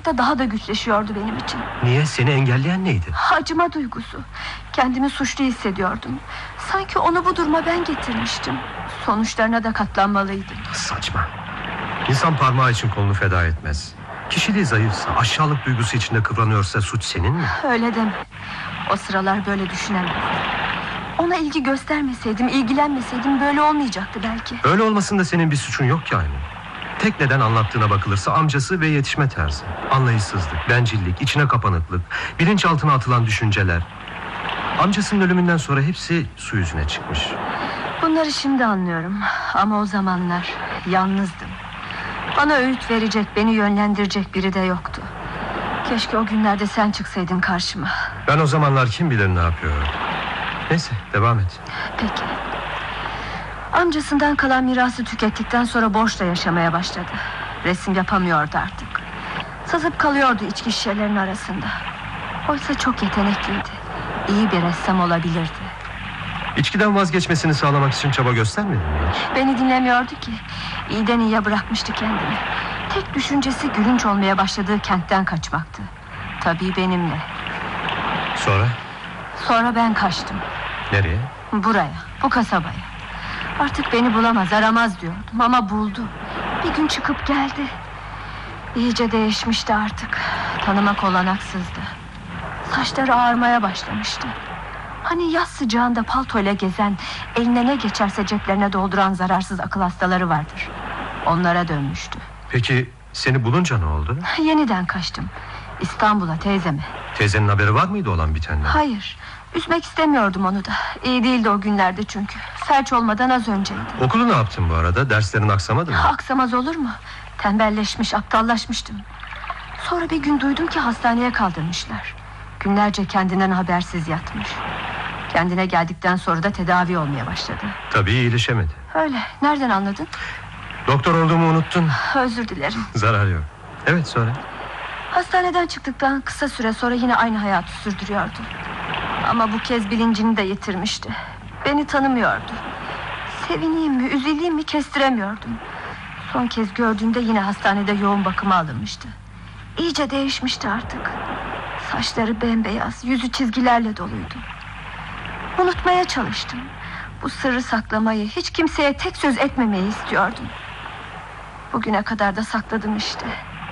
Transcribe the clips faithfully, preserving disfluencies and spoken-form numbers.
yaşamakta daha da güçleşiyordu benim için. Niye? Seni engelleyen neydi? Acıma duygusu. Kendimi suçlu hissediyordum. Sanki onu bu duruma ben getirmiştim. Sonuçlarına da katlanmalıydım. Saçma. İnsan parmağı için kolunu feda etmez. Kişiliği zayıfsa, aşağılık duygusu içinde kıvranıyorsa suç senin mi? Öyle deme. O sıralar böyle düşünemezdim. Ona ilgi göstermeseydim, ilgilenmeseydim böyle olmayacaktı belki. Öyle olmasında senin bir suçun yok ki aynı. Tek neden anlattığına bakılırsa amcası ve yetişme tarzı. Anlayışsızlık, bencillik, içine kapanıklık, bilinçaltına atılan düşünceler. Amcasının ölümünden sonra hepsi su yüzüne çıkmış. Bunları şimdi anlıyorum. Ama o zamanlar yalnızdım. Bana öğüt verecek, beni yönlendirecek biri de yoktu. Keşke o günlerde sen çıksaydın karşıma. Ben o zamanlar kim bilir ne yapıyorum. Neyse, devam et. Peki. Amcasından kalan mirası tükettikten sonra borçla yaşamaya başladı. Resim yapamıyordu artık. Sızıp kalıyordu içki şişelerinin arasında. Oysa çok yetenekliydi. İyi bir ressam olabilirdi. İçkiden vazgeçmesini sağlamak için çaba göstermedin mi hiç? Beni dinlemiyordu ki. İyiden iyiye bırakmıştı kendini. Tek düşüncesi gülünç olmaya başladığı kentten kaçmaktı. Tabii benimle. Sonra? Sonra ben kaçtım. Nereye? Buraya, bu kasabaya. Artık beni bulamaz, aramaz diyordum ama buldu. Bir gün çıkıp geldi. İyice değişmişti artık. Tanımak olanaksızdı. Saçları ağarmaya başlamıştı. Hani yaz sıcağında paltoyla gezen, eline ne geçerse ceplerine dolduran zararsız akıl hastaları vardır. Onlara dönmüştü. Peki seni bulunca ne oldu? Yeniden kaçtım. İstanbul'a, teyzeme. Teyzenin haberi var mıydı olan bitenden? Hayır, üzmek istemiyordum onu da. İyi değildi o günlerde çünkü. Felç olmadan az önceydi. Okulu ne yaptın bu arada? Derslerin aksamadı mı? Aksamaz olur mu? Tembelleşmiş, aptallaşmıştım. Sonra bir gün duydum ki hastaneye kaldırmışlar. Günlerce kendinden habersiz yatmış. Kendine geldikten sonra da tedavi olmaya başladı. Tabii iyileşemedi. Öyle, nereden anladın? Doktor olduğumu unuttun. Özür dilerim. Zarar yok. Evet, sonra? Hastaneden çıktıktan kısa süre sonra yine aynı hayatı sürdürüyordu. Ama bu kez bilincini de yitirmişti. Beni tanımıyordu. Sevineyim mi, üzüleyim mi kestiremiyordum. Son kez gördüğümde yine hastanede yoğun bakıma alınmıştı. İyice değişmişti artık. Saçları bembeyaz, yüzü çizgilerle doluydu. Unutmaya çalıştım. Bu sırrı saklamayı, hiç kimseye tek söz etmemeyi istiyordum. Bugüne kadar da sakladım işte.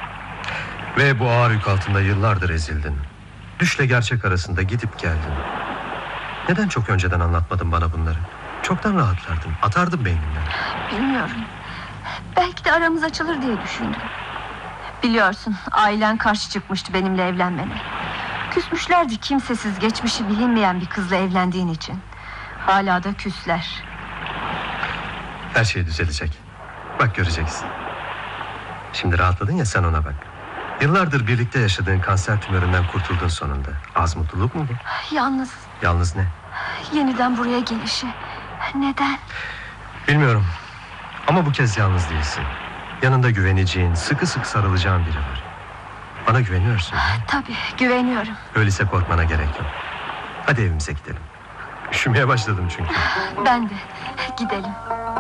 Ve bu ağır yük altında yıllardır ezildin. Düşle gerçek arasında gidip geldin. Neden çok önceden anlatmadın bana bunları? Çoktan rahatlardın, atardın beynimden. Bilmiyorum. Belki de aramız açılır diye düşündüm. Biliyorsun, ailen karşı çıkmıştı benimle evlenmene. Küsmüşlerdi kimsesiz, geçmişi bilinmeyen bir kızla evlendiğin için. Hala da küsler. Her şey düzelecek. Bak, göreceksin. Şimdi rahatladın ya, sen ona bak. Yıllardır birlikte yaşadığın kanser tümöründen kurtuldun sonunda. Az mutluluk mu bu? Yalnız. Yalnız ne? Yeniden buraya gelişi. Neden? Bilmiyorum. Ama bu kez yalnız değilsin. Yanında güveneceğin, sıkı sıkı sarılacağın biri var. Bana güveniyorsun. Tabii, güveniyorum. Öyleyse korkmana gerek yok. Hadi evimize gidelim. Üşümeye başladım çünkü. Ben de. Gidelim.